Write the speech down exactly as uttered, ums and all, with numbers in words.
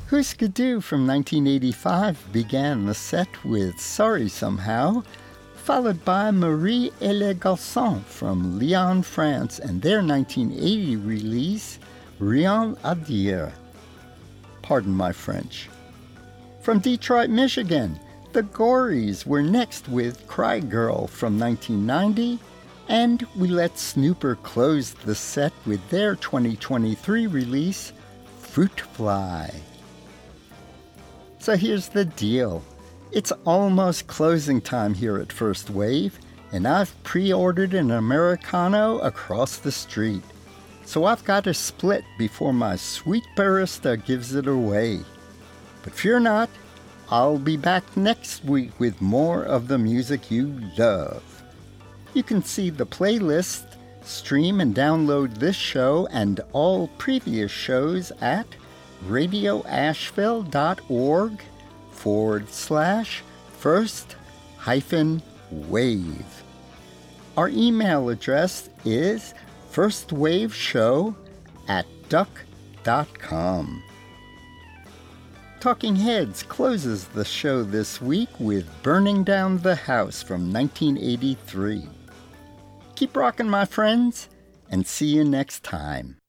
Husker Du from nineteen eighty-five began the set with Sorry Somehow, followed by Marie et les Garçons from Lyon, France, and their nineteen eighty release, Rien à dire. Pardon my French. From Detroit, Michigan, the Gories were next with Cry Girl from nineteen ninety, and we let Snooper close the set with their twenty twenty-three release, Fruit Fly. So here's the deal. It's almost closing time here at First Wave, and I've pre-ordered an Americano across the street. So I've got to split before my sweet barista gives it away. But fear not, I'll be back next week with more of the music you love. You can see the playlist, stream and download this show and all previous shows at radioasheville.org forward slash first hyphen wave. Our email address is firstwaveshow at duck dot com. Talking Heads closes the show this week with Burning Down the House from nineteen eighty-three. Keep rocking, my friends, and see you next time.